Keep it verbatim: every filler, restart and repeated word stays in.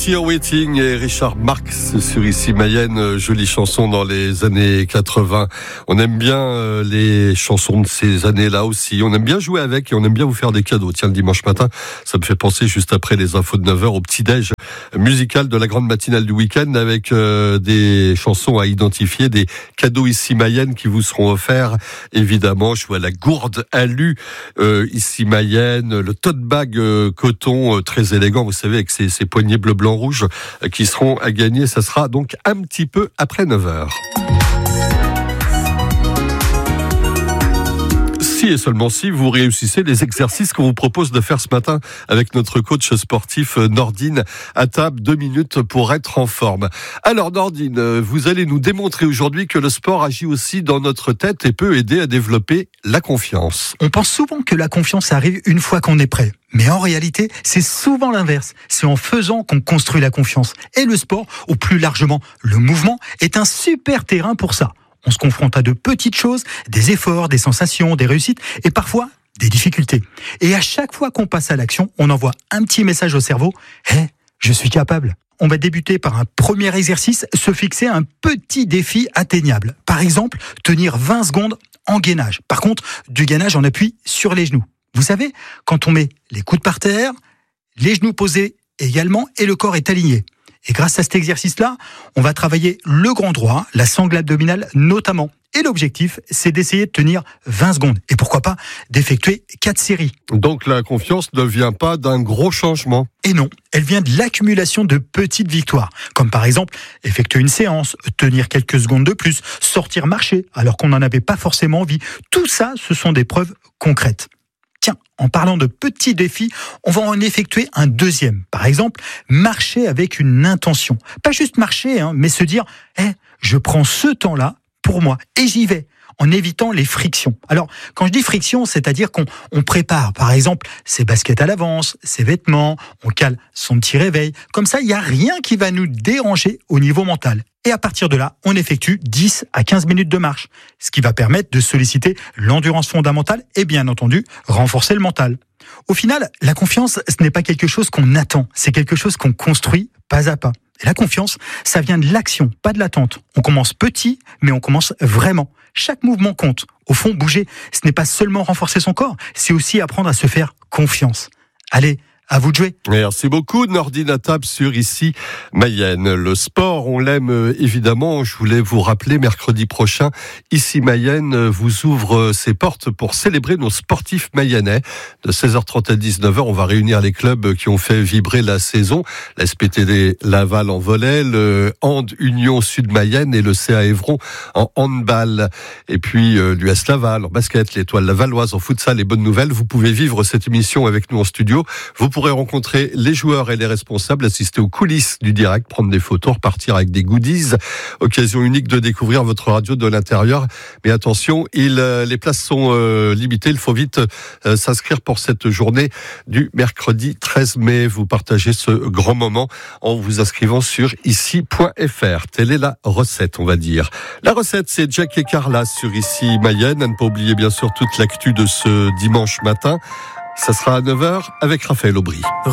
Here Waiting et Richard Marx sur Ici Mayenne, jolie chanson dans les années quatre-vingts. On aime bien les chansons de ces années-là aussi. On aime bien jouer avec et on aime bien vous faire des cadeaux. Tiens, le dimanche matin, ça me fait penser juste après les infos de neuf heures au petit-déj musical de la grande matinale du week-end avec euh, des chansons à identifier, des cadeaux Ici Mayenne qui vous seront offerts. Évidemment, je vois la gourde alu euh, Ici Mayenne, le tote bag euh, coton euh, très élégant, vous savez, avec ses, ses poignées bleu, blanc, rouge euh, qui seront à gagner. Ça sera donc un petit peu après neuf heures. Si et seulement si vous réussissez les exercices qu'on vous propose de faire ce matin avec notre coach sportif Nordine à table, deux minutes pour être en forme. Alors Nordine, vous allez nous démontrer aujourd'hui que le sport agit aussi dans notre tête et peut aider à développer la confiance. On pense souvent que la confiance arrive une fois qu'on est prêt. Mais en réalité, c'est souvent l'inverse. C'est en faisant qu'on construit la confiance. Et le sport, ou plus largement le mouvement, est un super terrain pour ça. On se confronte à de petites choses, des efforts, des sensations, des réussites et parfois des difficultés. Et à chaque fois qu'on passe à l'action, on envoie un petit message au cerveau « Hé, hey, je suis capable ». On va débuter par un premier exercice, se fixer un petit défi atteignable. Par exemple, tenir vingt secondes en gainage. Par contre, du gainage en appui sur les genoux. Vous savez, quand on met les coudes par terre, les genoux posés également et le corps est aligné. Et grâce à cet exercice-là, on va travailler le grand droit, la sangle abdominale notamment. Et l'objectif, c'est d'essayer de tenir vingt secondes. Et pourquoi pas d'effectuer quatre séries. Donc la confiance ne vient pas d'un gros changement. Et non, elle vient de l'accumulation de petites victoires. Comme par exemple, effectuer une séance, tenir quelques secondes de plus, sortir marcher alors qu'on n'en avait pas forcément envie. Tout ça, ce sont des preuves concrètes. Tiens, en parlant de petits défis, on va en effectuer un deuxième. Par exemple, marcher avec une intention. Pas juste marcher, hein, mais se dire hey, « je prends ce temps-là pour moi et j'y vais ». En évitant les frictions. Alors, quand je dis friction, c'est-à-dire qu'on on prépare, par exemple, ses baskets à l'avance, ses vêtements, on cale son petit réveil. Comme ça, il n'y a rien qui va nous déranger au niveau mental. Et à partir de là, on effectue dix à quinze minutes de marche, ce qui va permettre de solliciter l'endurance fondamentale et bien entendu, renforcer le mental. Au final, la confiance, ce n'est pas quelque chose qu'on attend, c'est quelque chose qu'on construit pas à pas. Et la confiance, ça vient de l'action, pas de l'attente. On commence petit, mais on commence vraiment. Chaque mouvement compte. Au fond, bouger, ce n'est pas seulement renforcer son corps, c'est aussi apprendre à se faire confiance. Allez, à vous de jouer. Merci beaucoup, Nordine à table sur Ici Mayenne. Le sport, on l'aime évidemment. Je voulais vous rappeler, mercredi prochain, Ici Mayenne vous ouvre ses portes pour célébrer nos sportifs mayennais. De seize heures trente à dix-neuf heures, on va réunir les clubs qui ont fait vibrer la saison. La S P T D Laval en volley, le Hand Union Sud Mayenne et le C A Évron en handball. Et puis euh, l'U S Laval en basket, l'Étoile Lavalloise en futsal. Et bonnes nouvelles, vous pouvez vivre cette émission avec nous en studio. Vous pourrez rencontrer les joueurs et les responsables, assister aux coulisses du direct, prendre des photos, repartir avec des goodies. Occasion unique de découvrir votre radio de l'intérieur. Mais attention, il, les places sont euh, limitées. Il faut vite euh, s'inscrire pour cette journée du mercredi treize mai. Vous partagez ce grand moment en vous inscrivant sur ici point f r. Telle est la recette, on va dire. La recette, c'est Jack et Carla sur Ici Mayenne. À ne pas oublier, bien sûr, toute l'actu de ce dimanche matin. Ça sera à neuf heures avec Raphaël Aubry.